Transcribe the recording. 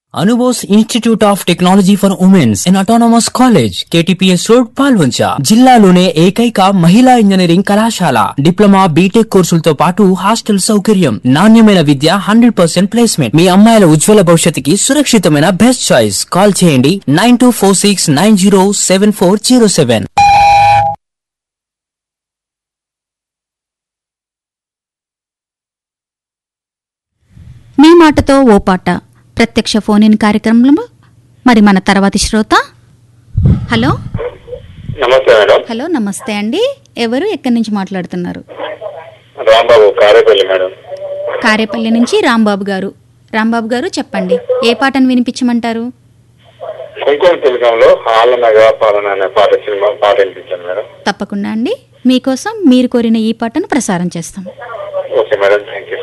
Anubose institute of technology for women's in autonomous college KTPS road Palvancha జిల్లాలోనే ఏకైక మహిళా engineering కళాశాల. డిప్లొమా బీటెక్ కోర్సులతో పాటు హాస్టల్ సౌకర్యం, నాణ్యమైన విద్య, 100% ప్లేస్మెంట్. మీ అమ్మాయిల ఉజ్వల భవిష్యత్తుకి సురక్షితమైన బెస్ట్ చాయిస్. కాల్ చేయండి 9246907407. మీ మాటతో ఓ పాట ప్రత్యక్ష ఫోన్ ఇన్ కార్యక్రమంలో మరి మన తర్వాతి శ్రోత. హలో నమస్తే మేడం. హలో నమస్తే అండి. ఎవరు, ఎక్కడి నుంచి మాట్లాడుతున్నారు? రాంబాబు, కారేపల్లి మేడం. కారేపల్లి నుంచి రాంబాబు గారు. రాంబాబు గారు చెప్పండి, ఏ పాటను వినిపించమంటారు? కుంకుమ తిలకంలో హాలనగా పాలన అనే పాట వినిపించాను మేడం. తప్పకుండా అండి, మీకోసం మీరు కోరిన ఈ పాటను ప్రసారం చేస్తాం. Okay madam, thank you.